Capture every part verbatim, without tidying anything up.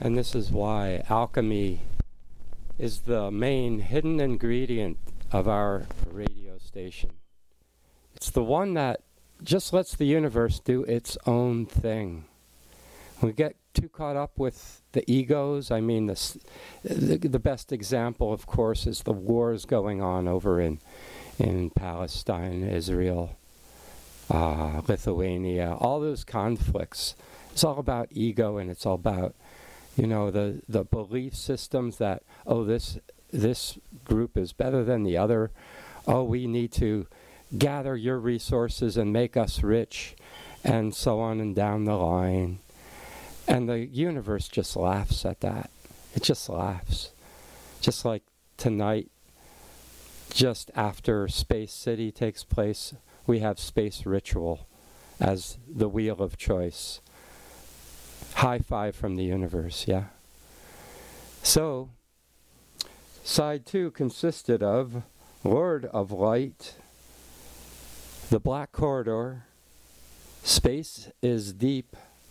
And this is why alchemy is the main hidden ingredient of our radio station. It's the one that just lets the universe do its own thing. We get too caught up with the egos. I mean, the, the, the best example, of course, is the wars going on over in, in Palestine, Israel, uh, Lithuania, all those conflicts. It's all about ego, and it's all about, you know, the, the belief systems that, oh, this this group is better than the other. Oh, we need to gather your resources and make us rich, and so on and down the line. And the universe just laughs at that. It just laughs. Just like tonight, just after Space City takes place, we have Space Ritual as the wheel of choice. High five from the universe, yeah? So, side two consisted of Lord of Light, The Black Corridor, Space is Deep,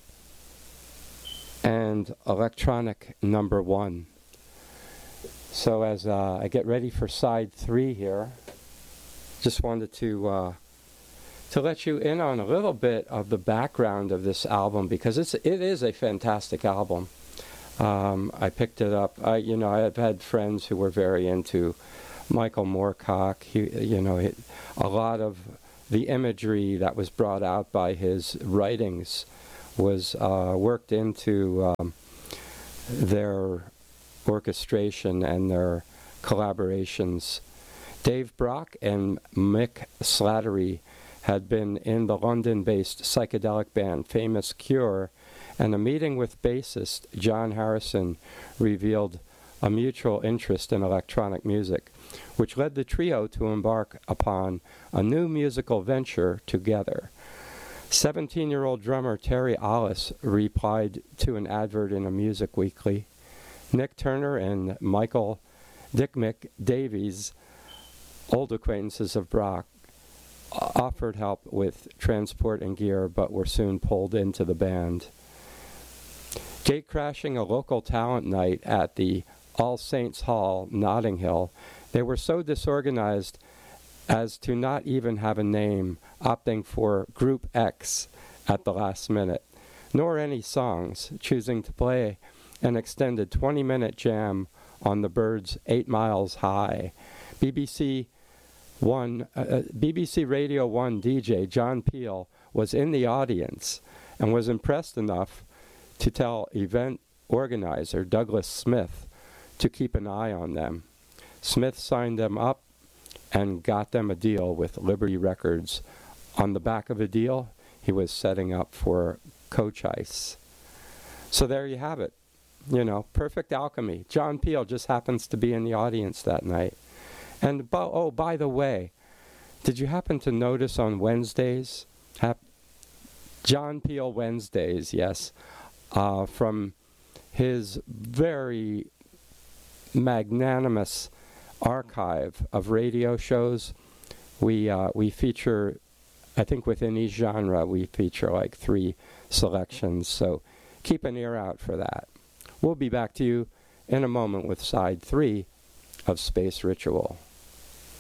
and Electronic Number One. So as uh, I get ready for side three here, just wanted to uh, to let you in on a little bit of the background of this album, because it's it is a fantastic album. Um, I picked it up. I, you know, I've had friends who were very into Michael Moorcock. He, you know, it, a lot of the imagery that was brought out by his writings was uh, worked into um, their orchestration and their collaborations. Dave Brock and Mick Slattery had been in the London-based psychedelic band Famous Cure, and a meeting with bassist John Harrison revealed a mutual interest in electronic music, which led the trio to embark upon a new musical venture together. seventeen-year-old drummer Terry Ollis replied to an advert in a music weekly. Nick Turner and Michael Dick Mick Davies, old acquaintances of Brock, offered help with transport and gear, but were soon pulled into the band. Gate-crashing a local talent night at the All Saints Hall, Notting Hill, they were so disorganized as to not even have a name, opting for Group X at the last minute, nor any songs, choosing to play an extended twenty-minute jam on the Byrds' Eight Miles High. B B C One, uh, B B C Radio One D J John Peel was in the audience and was impressed enough to tell event organizer Douglas Smith to keep an eye on them. Smith signed them up and got them a deal with Liberty Records. On the back of a deal, he was setting up for Coach Ice. So there you have it. You know, perfect alchemy. John Peel just happens to be in the audience that night. And, bo- oh, by the way, did you happen to notice on Wednesdays, hap- John Peel Wednesdays, yes, uh, from his very magnanimous archive of radio shows, we uh, we feature, I think within each genre, we feature like three selections, so keep an ear out for that. We'll be back to you in a moment with side three of Space Ritual.